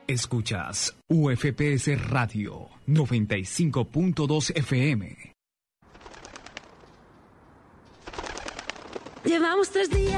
Escuchas UFPS Radio 95.2 FM. Llevamos 3 días